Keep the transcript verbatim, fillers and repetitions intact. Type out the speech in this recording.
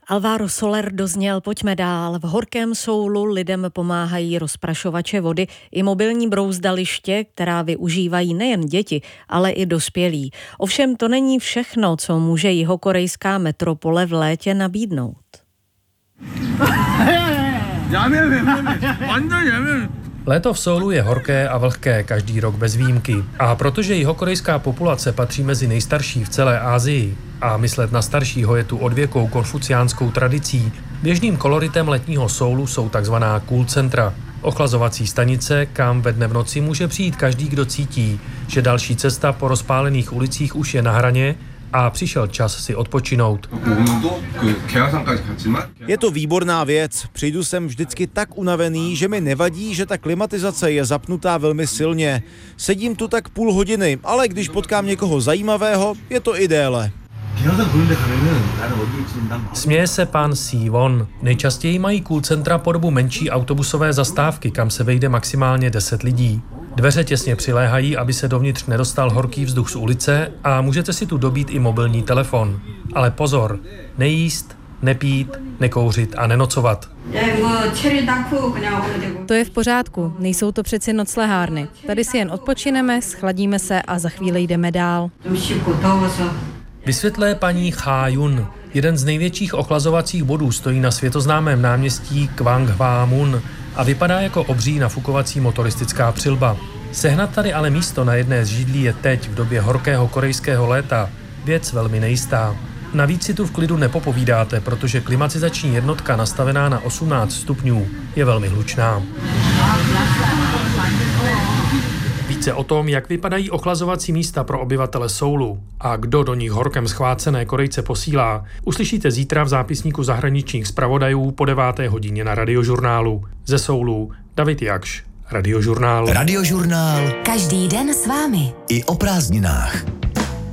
Alvaro Soler dozněl Pojďme dál. V horkém Soulu lidem pomáhají rozprašovače vody i mobilní brouzdaliště, která využívají nejen děti, ale i dospělí. Ovšem to není všechno, co může jihokorejská metropole v létě nabídnout. Léto v Soulu je horké a vlhké každý rok bez výjimky. A protože jihokorejská populace patří mezi nejstarší v celé Asii a myslet na staršího je tu odvěkou konfuciánskou tradicí, běžným koloritem letního Soulu jsou takzvaná cool centra. Ochlazovací stanice, kam ve dne v noci může přijít každý, kdo cítí, že další cesta po rozpálených ulicích už je na hraně a přišel čas si odpočinout. Je to výborná věc. Přijdu sem vždycky tak unavený, že mi nevadí, že ta klimatizace je zapnutá velmi silně. Sedím tu tak půl hodiny, ale když potkám někoho zajímavého, je to i déle. Směje se pan Si-won. Nejčastěji mají cool centra podobu menší autobusové zastávky, kam se vejde maximálně deset lidí. Dveře těsně přiléhají, aby se dovnitř nedostal horký vzduch z ulice a můžete si tu dobít i mobilní telefon. Ale pozor, nejíst, nepít, nekouřit a nenocovat. To je v pořádku, nejsou to přeci noclehárny. Tady si jen odpočineme, schladíme se a za chvíli jdeme dál. Vysvětluje paní Cha-yun. Jeden z největších ochlazovacích bodů stojí na světoznámém náměstí Gwanghwamun a vypadá jako obří nafukovací motoristická přilba. Sehnat tady ale místo na jedné z židlí je teď, v době horkého korejského léta, věc velmi nejistá. Navíc si tu v klidu nepopovídáte, protože klimatizační jednotka nastavená na osmnáct stupňů je velmi hlučná. Více o tom, jak vypadají ochlazovací místa pro obyvatele Soulu a kdo do nich horkem schvácené Korejce posílá, uslyšíte zítra v zápisníku zahraničních zpravodajů po deváté hodině na Radiožurnálu. Ze Soulu David Jakš, Radiožurnál. Radiožurnál. Každý den s vámi. I o prázdninách.